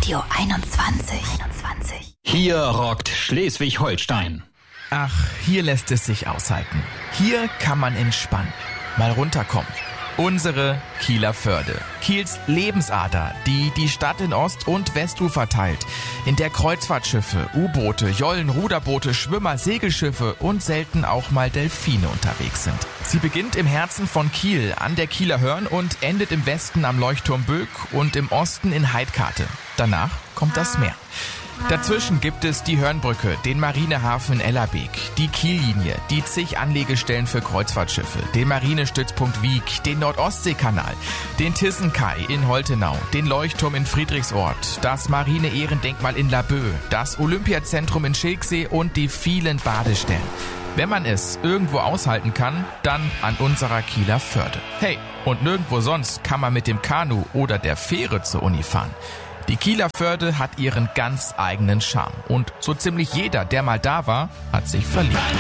Radio 21. Hier rockt Schleswig-Holstein. Ach, hier lässt es sich aushalten. Hier kann man entspannen. Mal runterkommen. Unsere Kieler Förde. Kiels Lebensader, die die Stadt in Ost- und Westufer teilt. In der Kreuzfahrtschiffe, U-Boote, Jollen, Ruderboote, Schwimmer, Segelschiffe und selten auch mal Delfine unterwegs sind. Sie beginnt im Herzen von Kiel an der Kieler Hörn und endet im Westen am Leuchtturm Böck und im Osten in Heidkate. Danach kommt das Meer. Dazwischen gibt es die Hörnbrücke, den Marinehafen in Ellerbeek, die Kiellinie, die zig Anlegestellen für Kreuzfahrtschiffe, den Marinestützpunkt Wiek, den Nordostseekanal, den Tissenkai in Holtenau, den Leuchtturm in Friedrichsort, das Marine-Ehrendenkmal in Laboe, das Olympiazentrum in Schilksee und die vielen Badestellen. Wenn man es irgendwo aushalten kann, dann an unserer Kieler Förde. Hey, und nirgendwo sonst kann man mit dem Kanu oder der Fähre zur Uni fahren. Die Kieler Förde hat ihren ganz eigenen Charme und so ziemlich jeder, der mal da war, hat sich verliebt.